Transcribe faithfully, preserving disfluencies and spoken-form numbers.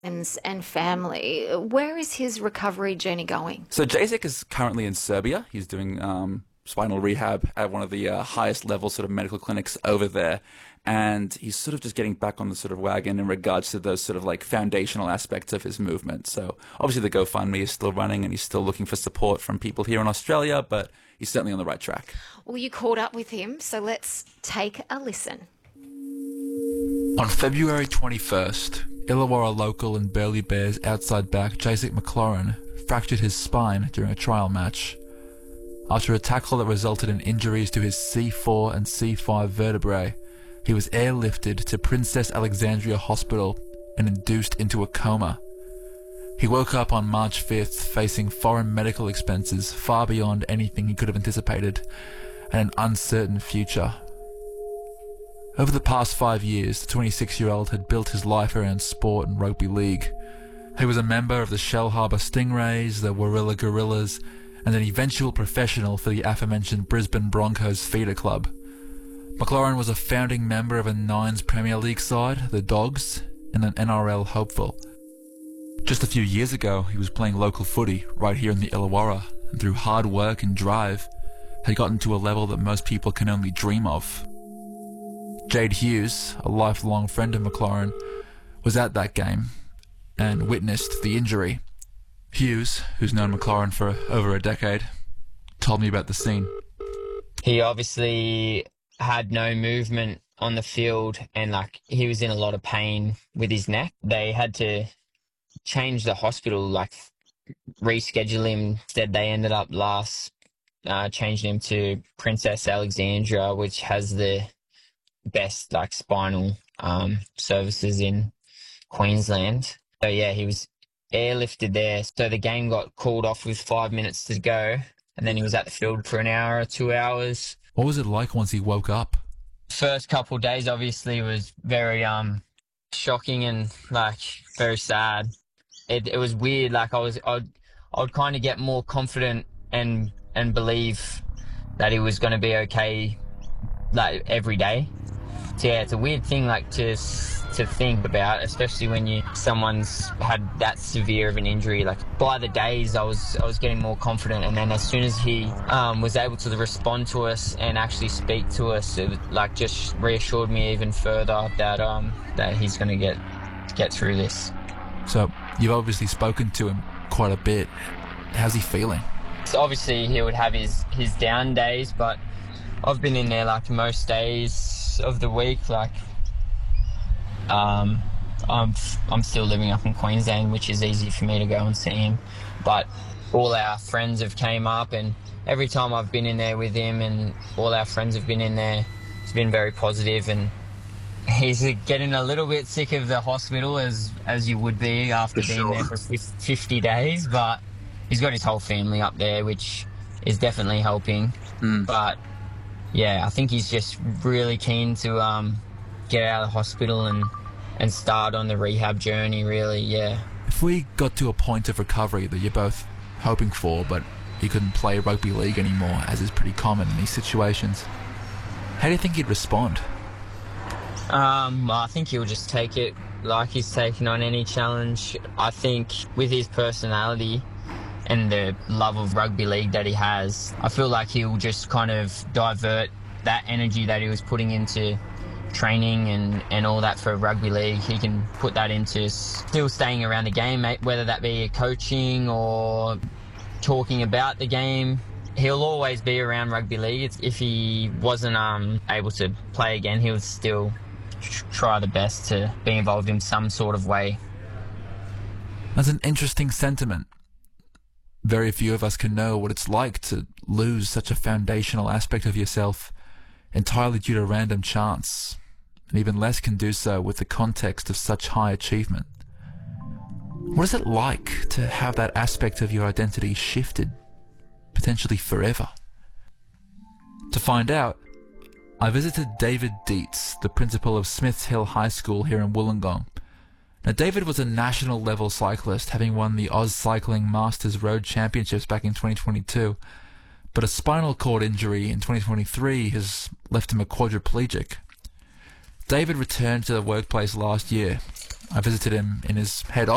friends and family. Where is his recovery journey going? So Jacek is currently in Serbia. He's doing um, spinal rehab at one of the uh, highest level sort of medical clinics over there. And he's sort of just getting back on the sort of wagon in regards to those sort of like foundational aspects of his movement. So obviously the GoFundMe is still running and he's still looking for support from people here in Australia, but he's certainly on the right track. Well, you caught up with him, so let's take a listen. On February twenty-first, Illawarra local and Burleigh Bears outside back Jacek McLaurin fractured his spine during a trial match. After a tackle that resulted in injuries to his C four and C five vertebrae, he was airlifted to Princess Alexandria Hospital and induced into a coma. He woke up on March fifth facing foreign medical expenses far beyond anything he could have anticipated and an uncertain future. Over the past five years, the twenty-six-year-old had built his life around sport and rugby league. He was a member of the Shellharbour Stingrays, the Warilla Gorillas, and an eventual professional for the aforementioned Brisbane Broncos feeder club. McLaurin was a founding member of a Nines Premier League side, the Dogs, and an N R L hopeful. Just a few years ago, he was playing local footy right here in the Illawarra, and through hard work and drive, had gotten to a level that most people can only dream of. Jade Hughes, a lifelong friend of McLaurin, was at that game and witnessed the injury. Hughes, who's known McLaurin for over a decade, told me about the scene. He obviously had no movement on the field and like he was in a lot of pain with his neck. They had to change the hospital, like reschedule him. Instead, they ended up last uh, changing him to Princess Alexandria, which has the best like spinal um, services in Queensland. So yeah, he was airlifted there. So the game got called off with five minutes to go, and then he was at the field for an hour or two hours. What was it like once he woke up? First couple of days obviously was very um shocking and like very sad. It it was weird. Like I was I'd I'd kind of get more confident and and believe that he was going to be okay like every day. So yeah, it's a weird thing like to to think about, especially when you someone's had that severe of an injury. Like by the days, I was I was getting more confident, and then as soon as he um, was able to respond to us and actually speak to us, it like just reassured me even further that um that he's going to get get through this. So you've obviously spoken to him quite a bit. How's he feeling? So obviously he would have his his down days, but I've been in there like most days of the week. Like um I'm I'm still living up in Queensland, which is easy for me to go and see him, but all our friends have came up, and every time I've been in there with him and all our friends have been in there, it's been very positive. And he's getting a little bit sick of the hospital, as as you would be after For being sure. there for fifty days, but he's got his whole family up there, which is definitely helping. Mm. But yeah, I think he's just really keen to um, get out of the hospital and, and start on the rehab journey, really, yeah. If we got to a point of recovery that you're both hoping for, but you couldn't play rugby league anymore, as is pretty common in these situations, how do you think he'd respond? Um, I think he'll just take it like he's taken on any challenge. I think with his personality and the love of rugby league that he has, I feel like he'll just kind of divert that energy that he was putting into training and, and all that for rugby league. He can put that into still staying around the game, whether that be coaching or talking about the game. He'll always be around rugby league. It's, if he wasn't um, able to play again, he would still tr- try the best to be involved in some sort of way. That's an interesting sentiment. Very few of us can know what it's like to lose such a foundational aspect of yourself entirely due to random chance, and even less can do so with the context of such high achievement. What is it like to have that aspect of your identity shifted, potentially forever? To find out, I visited David Dietz, the principal of Smiths Hill High School here in Wollongong. Now, David was a national-level cyclist, having won the Oz Cycling Masters Road Championships back in twenty twenty-two, but a spinal cord injury in twenty twenty-three has left him a quadriplegic. David returned to the workplace last year. I visited him in his head office